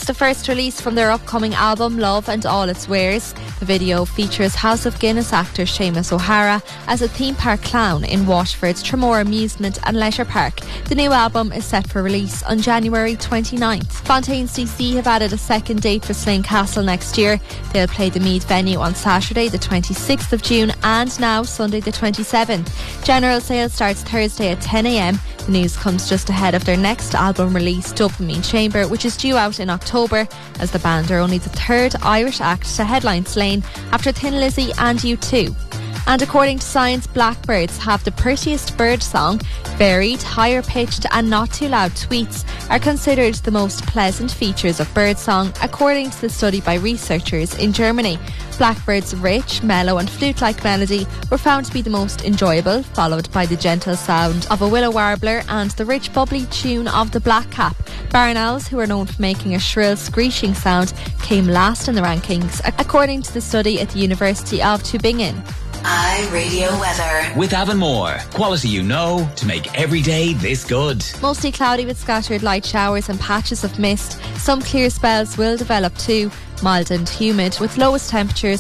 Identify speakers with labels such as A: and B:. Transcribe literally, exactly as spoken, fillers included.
A: It's the first release from their upcoming album Love and All Its Wares. The video features House of Guinness actor Seamus O'Hara as a theme park clown in Waterford's Tramore Amusement and Leisure Park. The new album is set for release on January twenty-ninth. Fontaines D C have added a second date for Slane Castle next year. They'll play the Meath venue on Saturday the twenty-sixth of June and now Sunday the twenty-seventh. General sales starts Thursday at ten a m. The news comes just ahead of their next album release, Dopamine Chamber, which is due out in October, as the band are only the third Irish act to headline Slane after Thin Lizzy and U two. And according to science, blackbirds have the prettiest bird song. Varied, higher pitched and not too loud tweets are considered the most pleasant features of birdsong, according to the study by researchers in Germany. Blackbird's rich, mellow and flute-like melody were found to be the most enjoyable, followed by the gentle sound of a willow warbler and the rich bubbly tune of the blackcap. Barn owls, who are known for making a shrill screeching sound, came last in the rankings, according to the study at the University of Tübingen.
B: iRadio weather.
C: With Avonmore. Quality you know to make every day this good.
A: Mostly cloudy with scattered light showers and patches of mist. Some clear spells will develop too. Mild and humid with lowest temperatures